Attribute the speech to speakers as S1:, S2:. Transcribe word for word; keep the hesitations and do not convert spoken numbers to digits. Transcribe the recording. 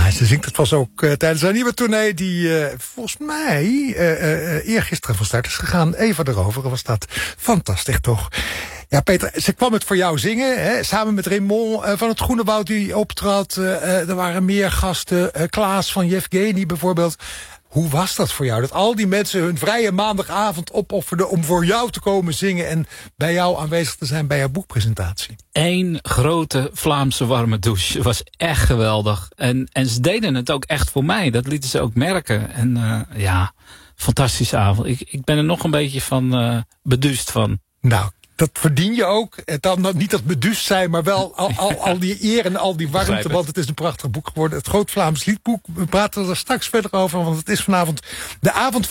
S1: Ja, ze zingt het was ook uh, tijdens haar nieuwe tournee... die uh, volgens mij uh, uh, eergisteren van start is gegaan. Even erover was dat fantastisch, toch? Ja, Peter, ze kwam het voor jou zingen, hè, samen met Raymond uh, van het Groene Woud die optrad. Uh, uh, er waren meer gasten, uh, Klaas van Yevgeny bijvoorbeeld. Hoe was dat voor jou? Dat al die mensen hun vrije maandagavond opofferden om voor jou te komen zingen en bij jou aanwezig te zijn bij jouw boekpresentatie.
S2: Eén grote Vlaamse warme douche. Was echt geweldig. En, en ze deden het ook echt voor mij. Dat lieten ze ook merken. En uh, ja, fantastische avond. Ik, ik ben er nog een beetje van uh, beduust van.
S1: Nou, dat verdien je ook. Dan niet dat beduust zijn, maar wel al, al, al die eer en al die warmte. Want het is een prachtig boek geworden. Het Groot Vlaams Liedboek. We praten er straks verder over, want het is vanavond de avond